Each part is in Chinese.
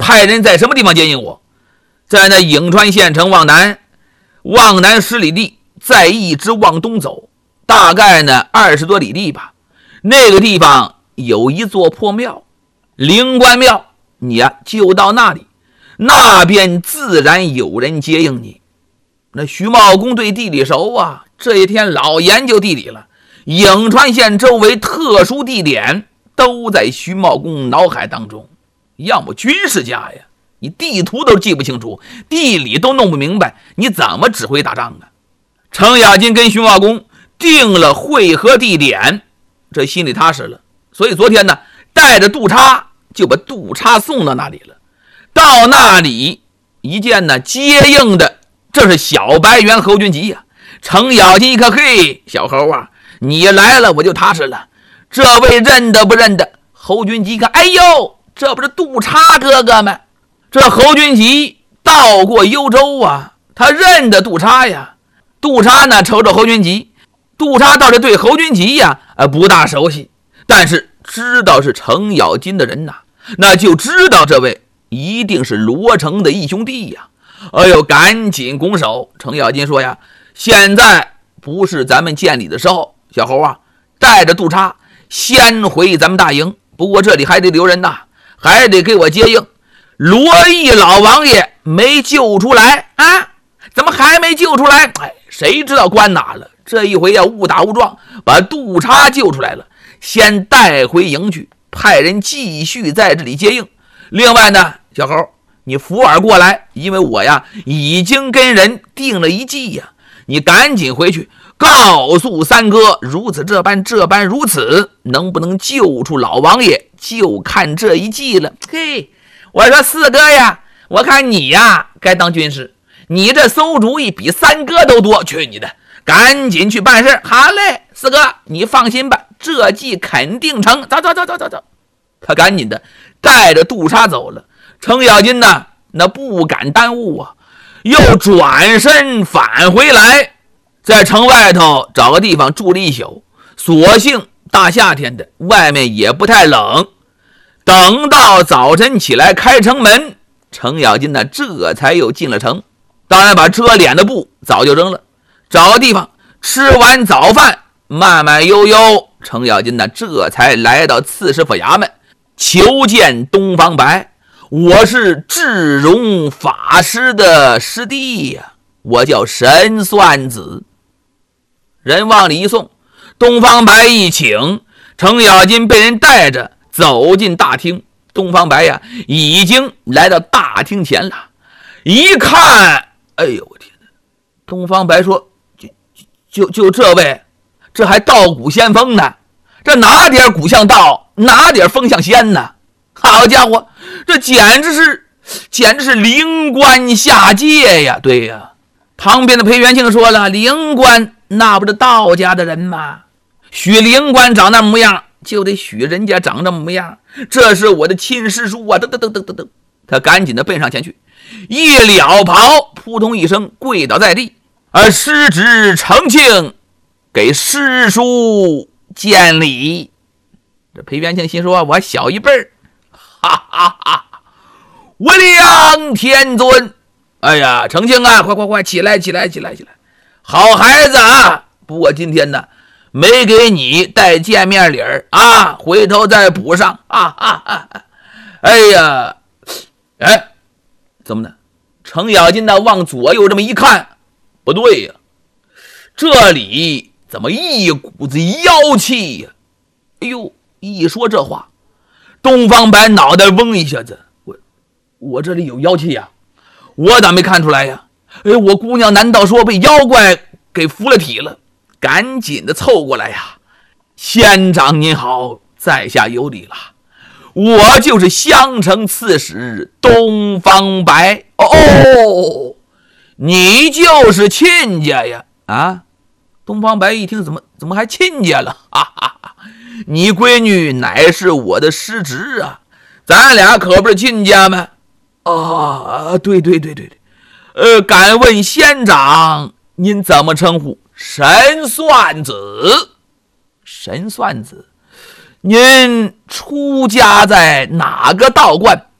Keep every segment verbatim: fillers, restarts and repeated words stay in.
派人在什么地方接应我？在那颍川县城往南，往南十里地，再一直往东走，大概呢二十多里地吧。那个地方有一座破庙，灵官庙，你呀、啊、就到那里，那边自然有人接应你。那徐茂公对地理熟啊，这一天老研究地理了。颍川县周围特殊地点都在徐茂公脑海当中。要么军事家呀，你地图都记不清楚，地理都弄不明白，你怎么指挥打仗啊？程咬金跟徐茂公定了会合地点，这心里踏实了。所以昨天呢，带着杜叉就把杜叉送到那里了。到那里一见呢，接应的这是小白猿侯君集呀、啊。程咬金一看，嘿，小侯啊，你来了我就踏实了。这位认得不认得？侯君集一看，哎呦，这不是杜叉哥哥吗？这侯君集到过幽州啊，他认得杜叉呀。杜叉呢瞅瞅侯君集，杜叉倒是对侯君集呀、呃、不大熟悉，但是知道是程咬金的人呐，那就知道这位一定是罗成的义兄弟呀。哎呦，赶紧拱手。程咬金说呀，现在不是咱们见礼的时候，小侯啊，带着杜叉先回咱们大营，不过这里还得留人呐，还得给我接应。罗毅老王爷没救出来啊？怎么还没救出来？哎，谁知道关哪了？这一回呀，误打误撞把杜叉救出来了，先带回营去，派人继续在这里接应。另外呢，小侯，你扶耳过来，因为我呀已经跟人定了一计呀，你赶紧回去告诉三哥，如此这般这般如此，能不能救出老王爷，就看这一计了。嘿，我说四哥呀，我看你呀该当军师，你这馊主意比三哥都多，去你的，赶紧去办事。好嘞，四哥你放心吧，这计肯定成。走走走走走走。他赶紧的带着杜叉走了。程咬金呢，那不敢耽误啊，又转身返回来，在城外头找个地方住了一宿。所幸大夏天的，外面也不太冷。等到早晨起来开城门，程咬金呢这才又进了城。当然把遮脸的布早就扔了，找个地方吃完早饭，慢慢悠悠，程咬金呢这才来到刺史府衙门求见东方白。我是智荣法师的师弟呀、啊，我叫神算子。人往里一送，东方白一请，程咬金被人带着走进大厅。东方白呀，已经来到大厅前了，一看，哎呦我天哪！东方白说：“就就就这位，这还道骨仙风呢？这哪点骨像道，哪点风像仙呢？好家伙，这简直是简直是灵官下界呀！对呀，旁边的裴元庆说了，灵官那不是道家的人吗？许灵官长那模样，就得许人家长这模样。这是我的亲师叔啊！等等等等等等，他赶紧的奔上前去，一了袍，扑通一声跪倒在地，而师侄程庆给师叔见礼。这裴元庆心说，我小一辈儿，哈哈哈！我梁天尊，哎呀，程庆啊，快快快，起来起来起来起来！好孩子啊！不过今天呢，没给你带见面礼儿啊，回头再补上啊哈哈！哎呀，哎，怎么呢？程咬金呢往左右这么一看，不对呀，这里怎么一股子妖气呀？哎呦，一说这话，东方白脑袋嗡一下子，我我这里有妖气呀？我咋没看出来呀？哎，我姑娘难道说被妖怪给附了体了？赶紧的凑过来呀！县长您好，在下有礼了，我就是襄城刺史东方白。哦，你就是亲家呀？啊！东方白一听，怎么怎么还亲家了？哈哈哈！你闺女乃是我的师侄啊，咱俩可不是亲家吗？啊，对对对对对，呃，敢问县长您怎么称呼？神算子。神算子，您出家在哪个道观？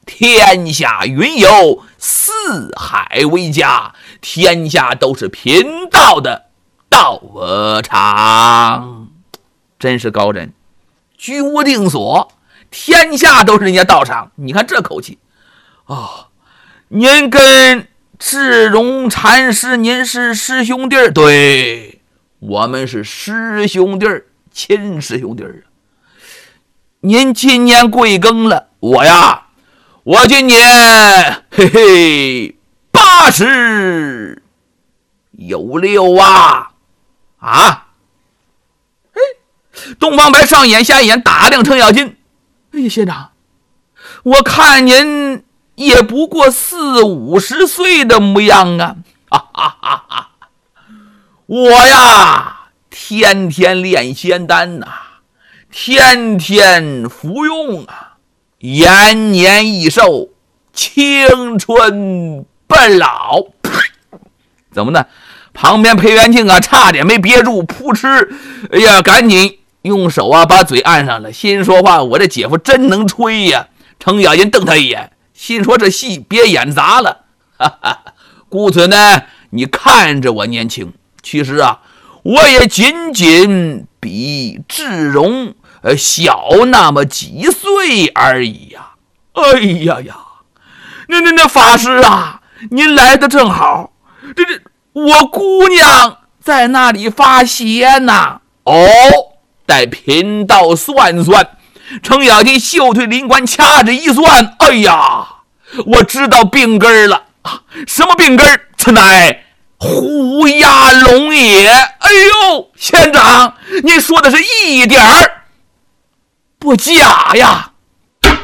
天下云游，四海为家，天下都是贫道的道场。真是高人，居无定所，天下都是人家道场。你看这口气哦，您跟智荣禅师您是师兄弟儿？对，我们是师兄弟儿，亲师兄弟儿。您今年贵庚了？我呀，我今年嘿嘿八十有六啊啊！哎，东方白上眼下一眼打量程咬金。哎呀，县长，我看您也不过四五十岁的模样啊！哈哈哈哈！我呀，天天炼仙丹呐、啊，天天服用啊，延年益寿，青春不老。怎么呢？旁边裴元庆啊，差点没憋住，扑哧！哎呀，赶紧用手啊把嘴按上了，心说话，我这姐夫真能吹呀！程咬金瞪他一眼，心说这戏别演砸了。哈哈，姑子呢，你看着我年轻，其实啊，我也仅仅比智荣呃小那么几岁而已呀、啊。哎呀呀，那那那法师啊，您来的正好，这这我姑娘在那里发邪呢。哦，待贫道算算。程咬金袖腿灵官掐指一算，哎呀，我知道病根了啊！什么病根？此乃虎压龙也。哎呦，县长，您说的是一点儿不假呀。